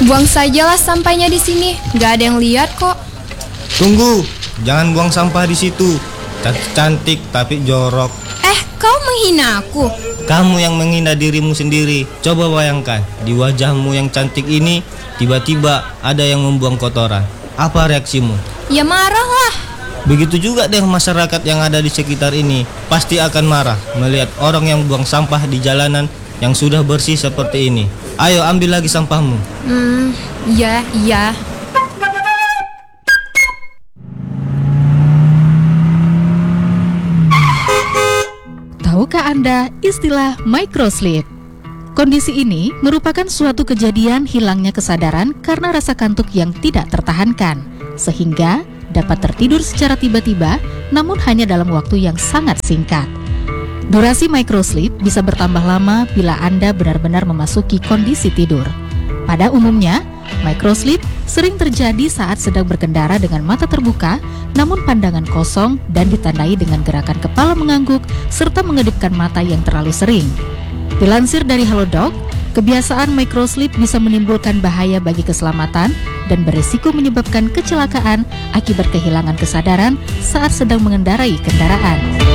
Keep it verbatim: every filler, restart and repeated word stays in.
Buang sajalah sampahnya di sini, nggak ada yang lihat kok. Tunggu, jangan buang sampah di situ. Cantik tapi jorok. Eh, kau menghina aku. Kamu yang menghina dirimu sendiri. Coba bayangkan, di wajahmu yang cantik ini tiba-tiba ada yang membuang kotoran. Apa reaksimu? Ya marahlah. Begitu juga deh masyarakat yang ada di sekitar ini. Pasti akan marah melihat orang yang buang sampah di jalanan yang sudah bersih seperti ini. Ayo ambil lagi sampahmu. Hmm, iya, iya. Tahukah Anda istilah microsleep? Kondisi ini merupakan suatu kejadian hilangnya kesadaran karena rasa kantuk yang tidak tertahankan, sehingga dapat tertidur secara tiba-tiba namun hanya dalam waktu yang sangat singkat. Durasi microsleep bisa bertambah lama bila Anda benar-benar memasuki kondisi tidur. Pada umumnya, microsleep sering terjadi saat sedang berkendara dengan mata terbuka, namun pandangan kosong dan ditandai dengan gerakan kepala mengangguk serta mengedipkan mata yang terlalu sering. Dilansir dari Halodoc, kebiasaan microsleep bisa menimbulkan bahaya bagi keselamatan dan berisiko menyebabkan kecelakaan akibat kehilangan kesadaran saat sedang mengendarai kendaraan.